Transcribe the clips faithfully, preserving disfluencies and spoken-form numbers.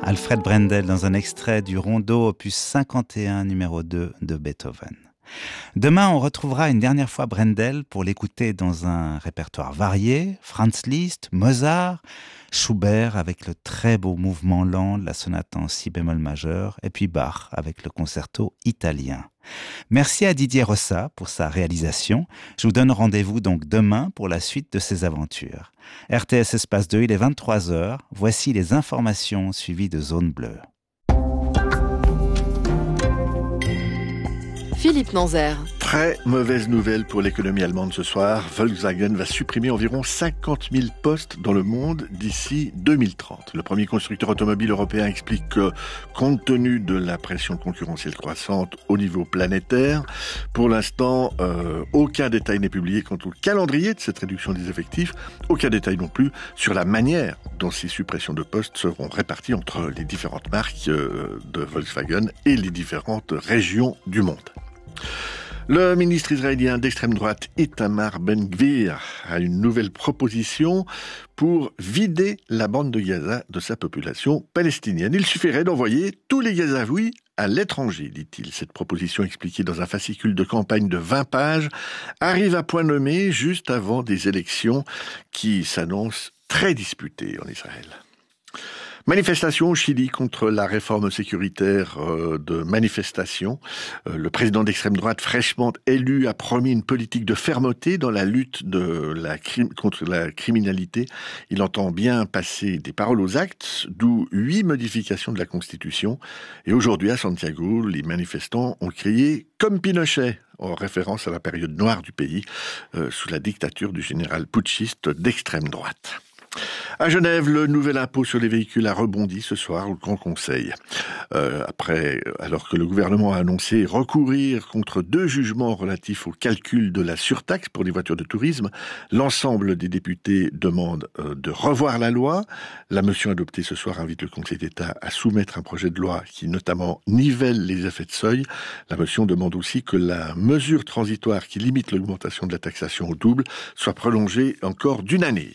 Alfred Brendel dans un extrait du Rondo opus cinquante et un numéro deux de Beethoven. Demain, on retrouvera une dernière fois Brendel pour l'écouter dans un répertoire varié, Franz Liszt, Mozart, Schubert avec le très beau mouvement lent de la sonate en si bémol majeur, et puis Bach avec le concerto italien. Merci à Didier Rossa pour sa réalisation. Je vous donne rendez-vous donc demain pour la suite de ces aventures. R T S Espace deux, il est vingt-trois heures. Voici les informations suivies de Zone Bleue. Philippe Nanzer. Très mauvaise nouvelle pour l'économie allemande ce soir. Volkswagen va supprimer environ cinquante mille postes dans le monde d'ici deux mille trente. Le premier constructeur automobile européen explique que, compte tenu de la pression concurrentielle croissante au niveau planétaire, pour l'instant, euh, aucun détail n'est publié quant au calendrier de cette réduction des effectifs, aucun détail non plus sur la manière dont ces suppressions de postes seront réparties entre les différentes marques euh, de Volkswagen et les différentes régions du monde. Le ministre israélien d'extrême droite Itamar Ben-Gvir a une nouvelle proposition pour vider la bande de Gaza de sa population palestinienne. Il suffirait d'envoyer tous les Gazaouis à l'étranger, dit-il. Cette proposition expliquée dans un fascicule de campagne de vingt pages arrive à point nommé juste avant des élections qui s'annoncent très disputées en Israël. Manifestation au Chili contre la réforme sécuritaire euh, de manifestation. Euh, le président d'extrême droite fraîchement élu a promis une politique de fermeté dans la lutte de la crime, contre la criminalité. Il entend bien passer des paroles aux actes, d'où huit modifications de la Constitution. Et aujourd'hui à Santiago, les manifestants ont crié « comme Pinochet » en référence à la période noire du pays, euh, sous la dictature du général putschiste d'extrême droite. À Genève, le nouvel impôt sur les véhicules a rebondi ce soir au Grand Conseil. Euh, après, alors que le gouvernement a annoncé recourir contre deux jugements relatifs au calcul de la surtaxe pour les voitures de tourisme, l'ensemble des députés demandent euh, de revoir la loi. La motion adoptée ce soir invite le Conseil d'État à soumettre un projet de loi qui notamment nivelle les effets de seuil. La motion demande aussi que la mesure transitoire qui limite l'augmentation de la taxation au double soit prolongée encore d'une année.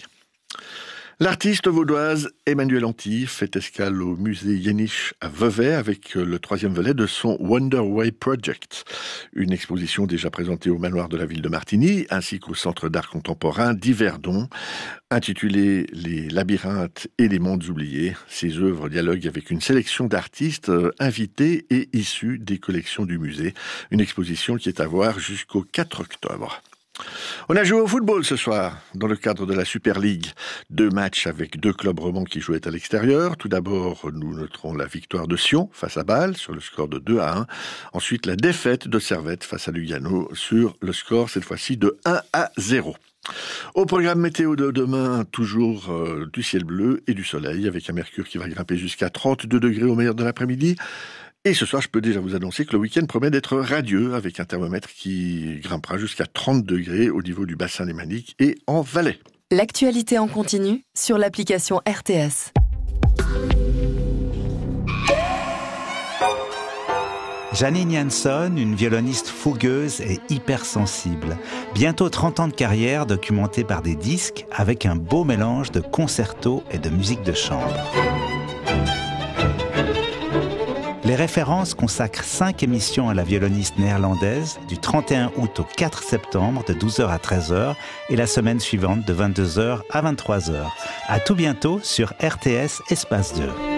L'artiste vaudoise Emmanuelle Anty fait escale au musée Jenisch à Vevey avec le troisième volet de son Wonder Way Project, une exposition déjà présentée au manoir de la ville de Martigny ainsi qu'au centre d'art contemporain d'Yverdon, intitulée Les labyrinthes et les mondes oubliés. Ces œuvres dialoguent avec une sélection d'artistes invités et issus des collections du musée, une exposition qui est à voir jusqu'au quatre octobre. On a joué au football ce soir, dans le cadre de la Super League. Deux matchs avec deux clubs romans qui jouaient à l'extérieur. Tout d'abord, nous noterons la victoire de Sion face à Bâle sur le score de deux à un. Ensuite, la défaite de Servette face à Lugano sur le score, cette fois-ci, de un à zéro. Au programme météo de demain, toujours euh, du ciel bleu et du soleil, avec un mercure qui va grimper jusqu'à trente-deux degrés au meilleur de l'après-midi. Et ce soir, je peux déjà vous annoncer que le week-end promet d'être radieux, avec un thermomètre qui grimpera jusqu'à trente degrés au niveau du bassin lémanique et en Valais. L'actualité en continu sur l'application R T S. Janine Jansson, une violoniste fougueuse et hypersensible. Bientôt trente ans de carrière documentée par des disques avec un beau mélange de concertos et de musique de chambre. Les références consacrent cinq émissions à la violoniste néerlandaise du trente et un août au quatre septembre de douze heures à treize heures et la semaine suivante de vingt-deux heures à vingt-trois heures. À tout bientôt sur R T S Espace deux.